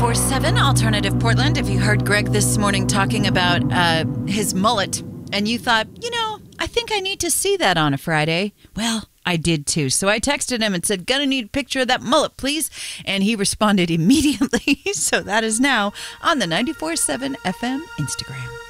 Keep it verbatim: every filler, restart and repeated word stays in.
ninety-four point seven Alternative Portland. If you heard Greg this morning talking about uh, his mullet and you thought, you know, I think I need to see that on a Friday. Well, I did too. So I texted him and said, gonna need a picture of that mullet, please. And he responded immediately. So that is now on the ninety-four point seven F M Instagram.